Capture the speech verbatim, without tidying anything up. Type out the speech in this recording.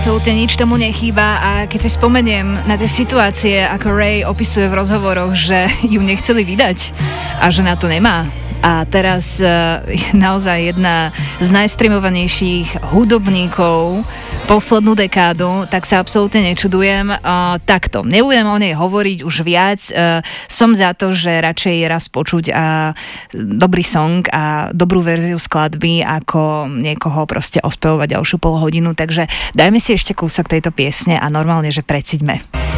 Absolútne nič tomu nechýba a keď si spomeniem na tie situácie, ako Ray opisuje v rozhovoroch, že ju nechceli vydať a že na to nemá. A teraz uh, je naozaj jedna z najstreamovanejších hudobníkov poslednú dekádu, tak sa absolútne nečudujem. Uh, takto, nebudem o nej hovoriť už viac. Uh, som za to, že radšej raz počuť uh, dobrý song a dobrú verziu skladby, ako niekoho proste ospevovať ďalšiu polhodinu. Takže dajme si ešte kúsok tejto piesne a normálne, že preciďme.